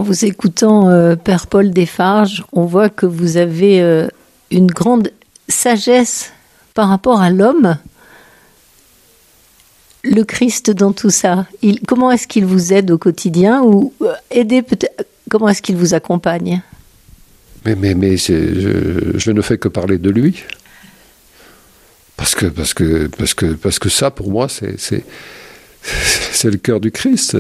En vous écoutant, Père Paul Desfarges, on voit que vous avez une grande sagesse par rapport à l'homme. Le Christ dans tout ça, comment est-ce qu'il vous aide au quotidien ou comment est-ce qu'il vous accompagne? Mais je ne fais que parler de lui. Parce que ça, pour moi, c'est le cœur du Christ.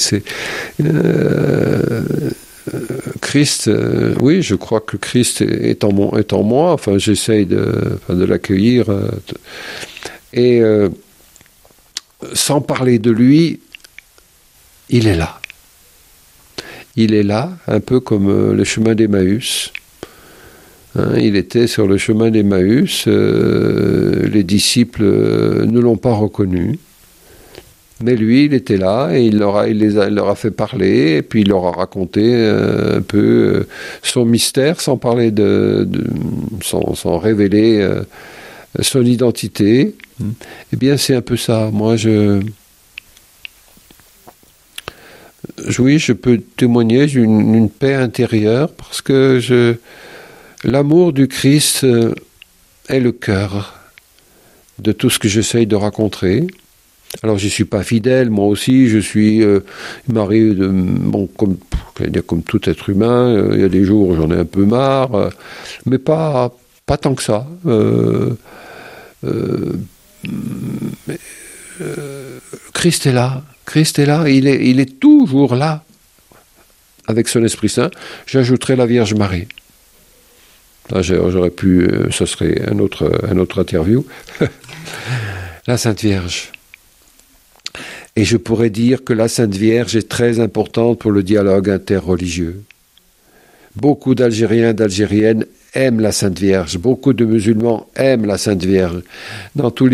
Christ, oui, je crois que Christ est en moi. Enfin, j'essaye de l'accueillir. Et sans parler de lui, il est là. Il est là, un peu comme le chemin d'Emmaüs. Il était sur le chemin d'Emmaüs. Les disciples ne l'ont pas reconnu. Mais lui, il était là et il leur a fait parler, et puis il leur a raconté un peu son mystère, sans parler sans révéler son identité. Eh bien, c'est un peu ça. Moi, oui, je peux témoigner d'une paix intérieure parce que l'amour du Christ est le cœur de tout ce que j'essaye de raconter. Alors, je ne suis pas fidèle, moi aussi, il m'arrive comme tout être humain, il y a des jours où j'en ai un peu marre, mais pas tant que ça. Christ est là, il est toujours là, avec son Esprit Saint. J'ajouterai la Vierge Marie. Là, j'aurais pu, ce serait un autre interview. La Sainte Vierge. Et je pourrais dire que la Sainte Vierge est très importante pour le dialogue interreligieux. Beaucoup d'Algériens, d'Algériennes aiment la Sainte Vierge. Beaucoup de musulmans aiment la Sainte Vierge. Dans tous